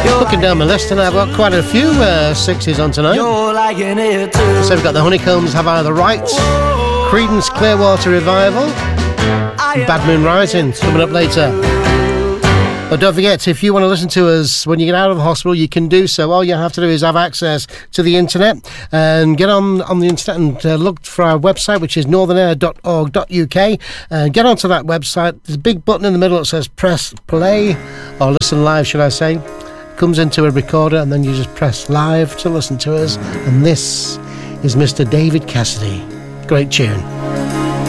Looking down my list, and I've got quite a few 60s on tonight. So we've got the Honeycombs, Have I the Right, Creedence Clearwater Revival, Bad Moon Rising coming up later. But don't forget, if you want to listen to us when you get out of the hospital, you can do so. All you have to do is have access to the internet and get on the internet and look for our website, which is northernair.org.uk. Get onto that website. There's a big button in the middle that says press play, or listen live, should I say. It comes into a recorder, and then you just press live to listen to us. And this is Mr. David Cassidy. Great tune.